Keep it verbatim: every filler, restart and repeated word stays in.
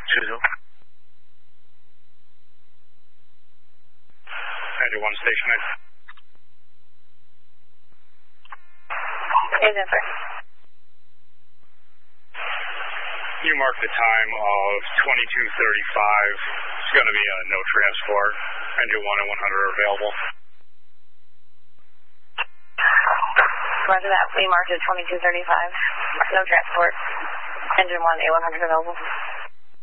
Suzu. Engine one station eight. Engine three. You mark the time of twenty-two thirty-five. It's going to be a no transport. Engine one and one hundred are available. Roger that. We marked it twenty-two thirty-five. No transport. Engine one, A one hundred available.